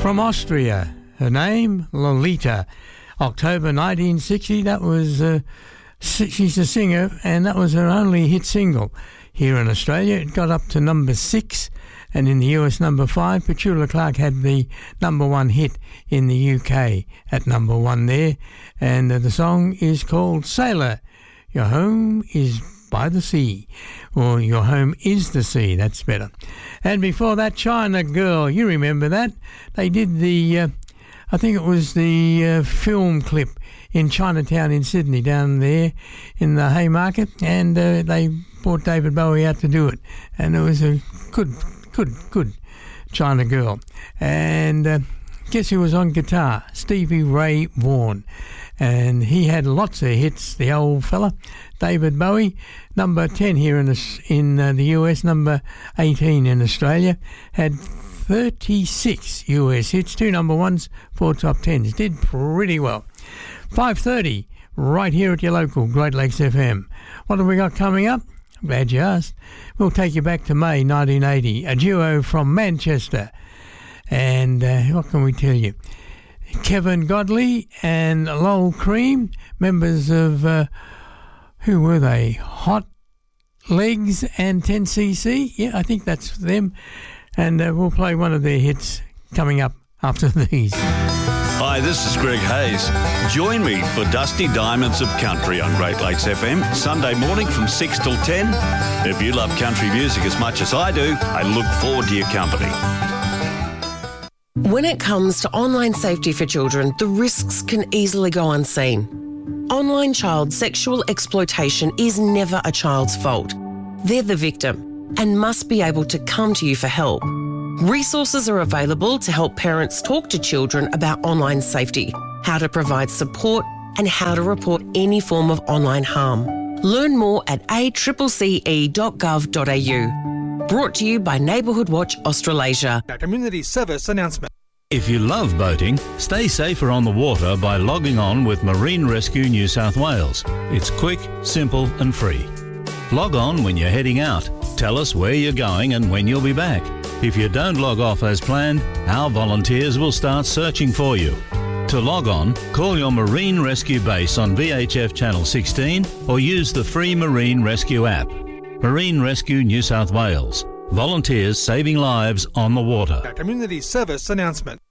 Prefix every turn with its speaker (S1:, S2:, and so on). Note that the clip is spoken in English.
S1: From Austria, her name, Lolita. October 1960, that was, she's a singer, and that was her only hit single. Here in Australia, it got up to number 6, and in the US, number 5. Petula Clark had the number 1 hit in the UK at number 1 there, and the song is called Sailor. Your home is by the sea, or your home is the sea, that's better. And before that, China Girl, you remember that? They did the, I think it was the film clip in Chinatown in Sydney, down there in the Haymarket, and they brought David Bowie out to do it, and it was a good China Girl. And guess who was on guitar? Stevie Ray Vaughan. And he had lots of hits, the old fella, David Bowie, number 10 here in the US, number 18 in Australia, had 36 US hits, 2 number 1s, 4 top 10s. Did pretty well. 5:30, right here at your local Great Lakes FM. What have we got coming up? I'm glad you asked. We'll take you back to May 1980, a duo from Manchester. And what can we tell you? Kevin Godley and Lol Cream, members of, who were they? Hot Legs and 10cc? Yeah, I think that's them. And we'll play one of their hits coming up after these.
S2: Hi, this is Greg Hayes. Join me for Dusty Diamonds of Country on Great Lakes FM, Sunday morning from 6 till 10. If you love country music as much as I do, I look forward to your company.
S3: When it comes to online safety for children, the risks can easily go unseen. Online child sexual exploitation is never a child's fault. They're the victim and must be able to come to you for help. Resources are available to help parents talk to children about online safety, how to provide support, and how to report any form of online harm. Learn more at accce.gov.au. Brought to you by Neighbourhood Watch Australasia.
S4: A community service announcement.
S5: If you love boating, stay safer on the water by logging on with Marine Rescue New South Wales. It's quick, simple and free. Log on when you're heading out. Tell us where you're going and when you'll be back. If you don't log off as planned, our volunteers will start searching for you. To log on, call your Marine Rescue base on VHF Channel 16 or use the free Marine Rescue app. Marine Rescue New South Wales. Volunteers saving lives on the water.
S4: A community service announcement.